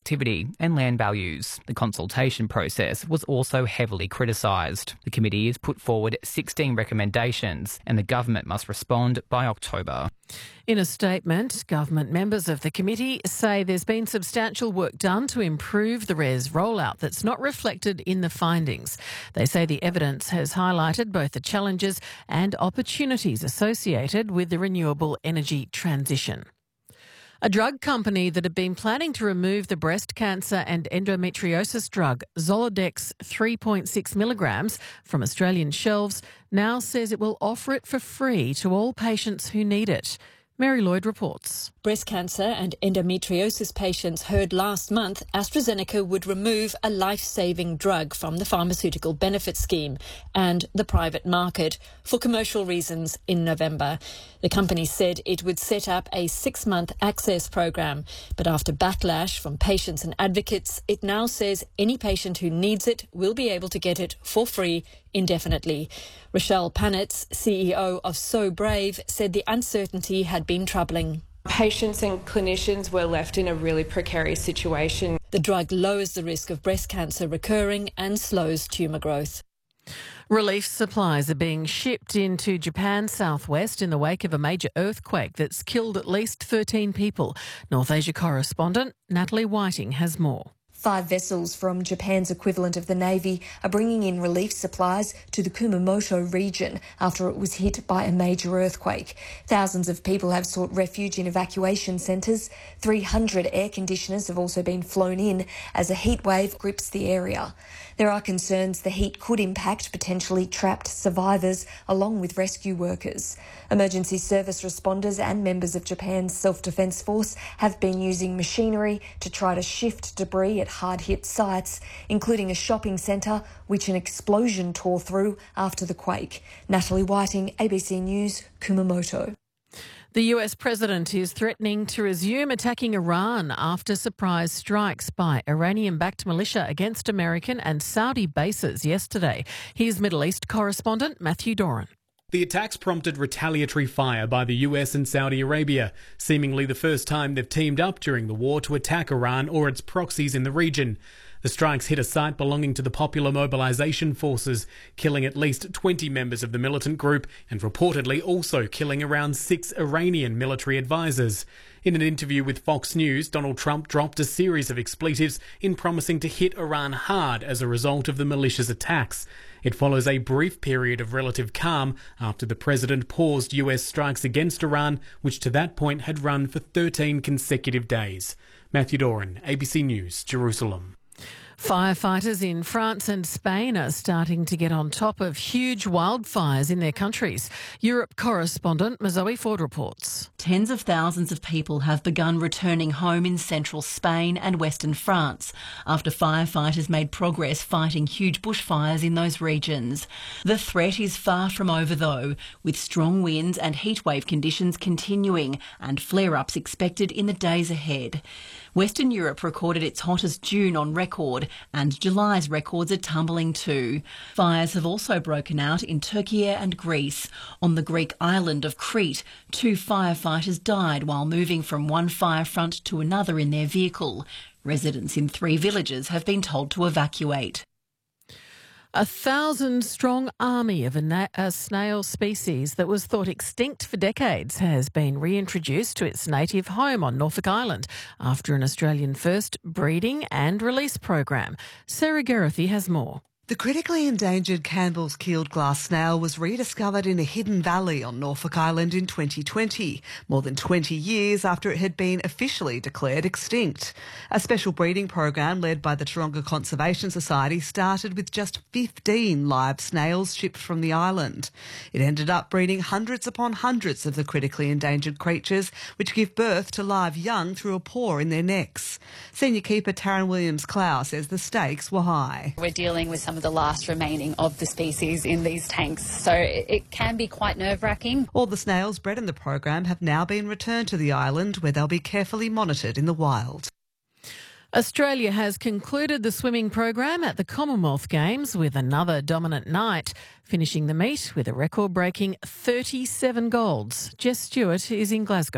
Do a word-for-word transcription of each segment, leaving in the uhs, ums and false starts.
activity and land values. The consultation process was also heavily criticised. The committee has put forward sixteen recommendations and the government must respond by October. In a statement, government members of the committee say there's been substantial work done to improve the R E S rollout that's not reflected in the findings. They say the evidence has highlighted both the challenges and opportunities associated with the renewable energy transition. A drug company that had been planning to remove the breast cancer and endometriosis drug Zoladex three point six milligrams from Australian shelves now says it will offer it for free to all patients who need it. Mary Lloyd reports. Breast cancer and endometriosis patients heard last month AstraZeneca would remove a life-saving drug from the pharmaceutical benefit scheme and the private market for commercial reasons in November. The company said it would set up a six-month access program, but after backlash from patients and advocates, it now says any patient who needs it will be able to get it for free indefinitely. Rochelle Panitz, C E O of So Brave, said the uncertainty had been troubling. Patients and clinicians were left in a really precarious situation. The drug lowers the risk of breast cancer recurring and slows tumour growth. Relief supplies are being shipped into Japan's southwest in the wake of a major earthquake that's killed at least thirteen people. North Asia correspondent Natalie Whiting has more. Five vessels from Japan's equivalent of the Navy are bringing in relief supplies to the Kumamoto region after it was hit by a major earthquake. Thousands of people have sought refuge in evacuation centres. three hundred air conditioners have also been flown in as a heat wave grips the area. There are concerns the heat could impact potentially trapped survivors along with rescue workers. Emergency service responders and members of Japan's self-defence force have been using machinery to try to shift debris at hard-hit sites, including a shopping centre which an explosion tore through after the quake. Natalie Whiting, A B C News, Kumamoto. The U S president is threatening to resume attacking Iran after surprise strikes by Iranian-backed militia against American and Saudi bases yesterday. Here's Middle East correspondent Matthew Doran. The attacks prompted retaliatory fire by the U S and Saudi Arabia, seemingly the first time they've teamed up during the war to attack Iran or its proxies in the region. The strikes hit a site belonging to the Popular Mobilization Forces, killing at least twenty members of the militant group and reportedly also killing around six Iranian military advisors. In an interview with Fox News, Donald Trump dropped a series of expletives in promising to hit Iran hard as a result of the militia's attacks. It follows a brief period of relative calm after the president paused U S strikes against Iran, which to that point had run for thirteen consecutive days. Matthew Doran, A B C News, Jerusalem. Firefighters in France and Spain are starting to get on top of huge wildfires in their countries. Europe correspondent Mazoe Ford reports. Tens of thousands of people have begun returning home in central Spain and western France after firefighters made progress fighting huge bushfires in those regions. The threat is far from over though, with strong winds and heatwave conditions continuing and flare-ups expected in the days ahead. Western Europe recorded its hottest June on record, and July's records are tumbling too. Fires have also broken out in Turkey and Greece. On the Greek island of Crete, two firefighters died while moving from one fire front to another in their vehicle. Residents in three villages have been told to evacuate. A thousand-strong army of a, na- a snail species that was thought extinct for decades has been reintroduced to its native home on Norfolk Island after an Australian first breeding and release program. Sarah Gerrathy has more. The critically endangered Campbell's keeled glass snail was rediscovered in a hidden valley on Norfolk Island in twenty twenty, more than twenty years after it had been officially declared extinct. A special breeding program led by the Taronga Conservation Society started with just fifteen live snails shipped from the island. It ended up breeding hundreds upon hundreds of the critically endangered creatures, which give birth to live young through a pore in their necks. Senior keeper Taryn Williams-Clow says the stakes were high. We're dealing with some of the last remaining of the species in these tanks, so it can be quite nerve-wracking. All the snails bred in the program have now been returned to the island, where they'll be carefully monitored in the wild. Australia has concluded the swimming program at the Commonwealth Games with another dominant night, finishing the meet with a record-breaking thirty-seven golds. Jess Stewart is in Glasgow.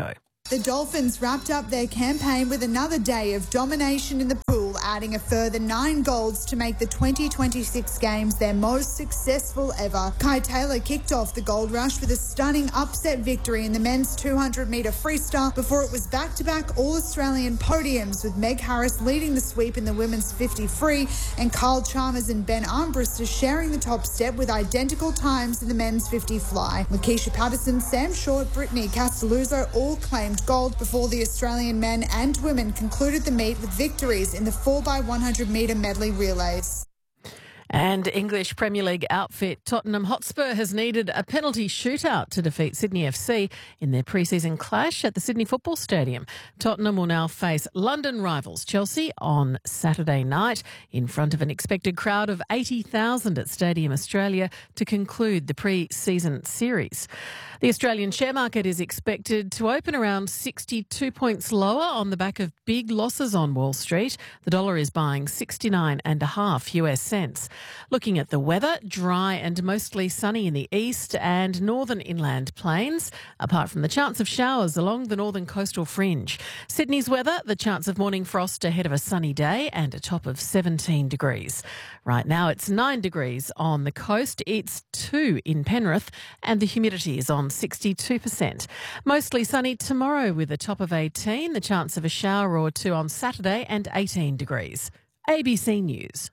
The Dolphins wrapped up their campaign with another day of domination in the pool, adding a further nine golds to make the twenty twenty-six games their most successful ever. Kai Taylor kicked off the gold rush with a stunning upset victory in the men's two hundred metre freestyle before it was back-to-back All-Australian podiums, with Meg Harris leading the sweep in the women's fifty free and Kyle Chalmers and Ben Armbruster sharing the top step with identical times in the men's fifty fly. Lakeisha Patterson, Sam Short, Brittany Castelluzzo all claimed gold before the Australian men and women concluded the meet with victories in the four by one hundred metre medley relays. And English Premier League outfit Tottenham Hotspur has needed a penalty shootout to defeat Sydney F C in their pre-season clash at the Sydney Football Stadium. Tottenham will now face London rivals Chelsea on Saturday night in front of an expected crowd of eighty thousand at Stadium Australia to conclude the pre-season series. The Australian share market is expected to open around sixty-two points lower on the back of big losses on Wall Street. The dollar is buying sixty-nine and a half US cents. Looking at the weather, dry and mostly sunny in the east and northern inland plains, apart from the chance of showers along the northern coastal fringe. Sydney's weather, the chance of morning frost ahead of a sunny day and a top of seventeen degrees. Right now it's nine degrees on the coast, it's two in Penrith and the humidity is on sixty-two percent. Mostly sunny tomorrow with a top of eighteen, the chance of a shower or two on Saturday and eighteen degrees. A B C News.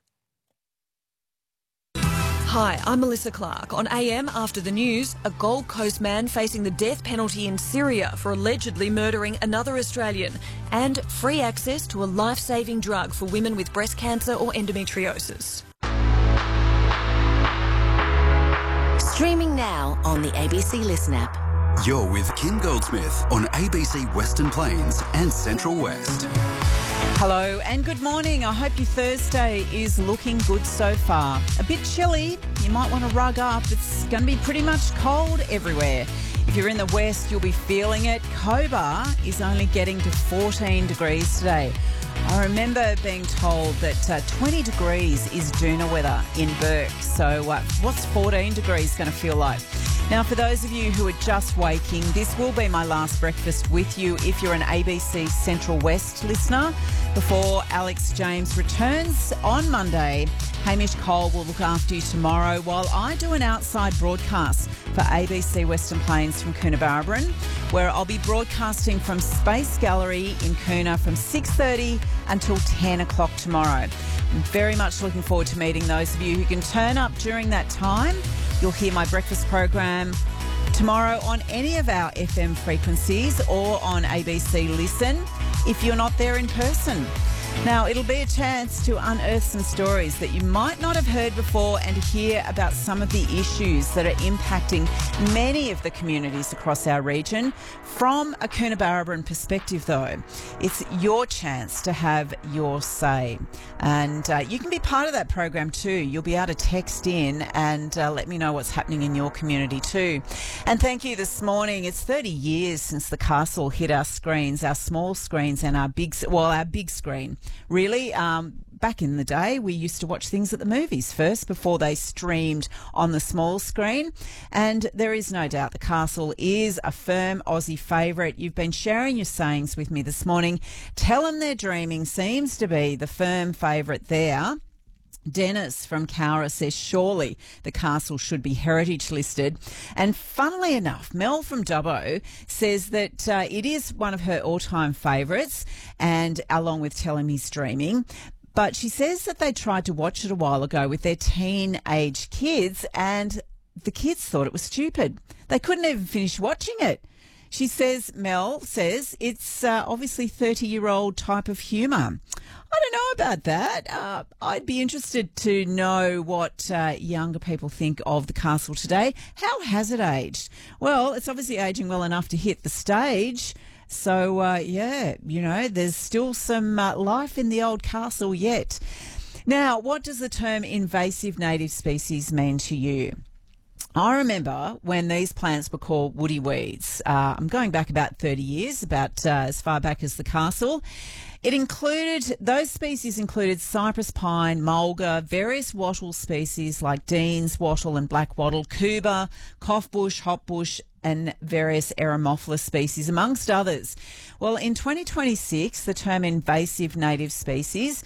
Hi, I'm Melissa Clark. On A M After the News, a Gold Coast man facing the death penalty in Syria for allegedly murdering another Australian, and free access to a life-saving drug for women with breast cancer or endometriosis. Streaming now on the A B C Listen app. You're with Kim Goldsmith on A B C Western Plains and Central West. Hello and good morning. I hope your Thursday is looking good so far. A bit chilly, you might want to rug up. It's going to be pretty much cold everywhere. If you're in the west, you'll be feeling it. Cobar is only getting to fourteen degrees today. I remember being told that uh, twenty degrees is doona weather in Bourke. So uh, what's fourteen degrees going to feel like? Now, for those of you who are just waking, this will be my last breakfast with you if you're an A B C Central West listener. Before Alex James returns on Monday, Hamish Cole will look after you tomorrow while I do an outside broadcast for A B C Western Plains from Coonabarabran, where I'll be broadcasting from Space Gallery in Coona from six thirty until ten o'clock tomorrow. I'm very much looking forward to meeting those of you who can turn up during that time. You'll hear my breakfast program tomorrow on any of our F M frequencies or on A B C Listen if you're not there in person. Now, it'll be a chance to unearth some stories that you might not have heard before and hear about some of the issues that are impacting many of the communities across our region. From a Coonabarabran perspective, though, it's your chance to have your say. And uh, you can be part of that program too. You'll be able to text in and uh, let me know what's happening in your community too. And thank you this morning. It's thirty years since the castle hit our screens, our small screens and our big, well, our big screen. Really, um, back in the day, we used to watch things at the movies first before they streamed on the small screen. And there is no doubt the castle is a firm Aussie favourite. You've been sharing your sayings with me this morning. Tell them they're dreaming seems to be the firm favourite there. Dennis from Cowra says surely the castle should be heritage listed. And funnily enough, Mel from Dubbo says that uh, it is one of her all-time favourites, and along with Tell Him He's Dreaming. But she says that they tried to watch it a while ago with their teen-age kids and the kids thought it was stupid. They couldn't even finish watching it. She says, Mel says, it's uh, obviously thirty-year-old type of humour. I don't know about that. Uh, I'd be interested to know what uh, younger people think of the castle today. How has it aged? Well, it's obviously ageing well enough to hit the stage. So, uh, yeah, you know, there's still some uh, life in the old castle yet. Now, what does the term invasive native species mean to you? I remember when these plants were called woody weeds. Uh, I'm going back about thirty years, about uh, as far back as the castle. It included, those species included cypress pine, mulga, various wattle species like Dean's wattle and black wattle, coober, cough bush, hop bush, and various Eremophilus species, amongst others. Well, in twenty twenty-six, the term invasive native species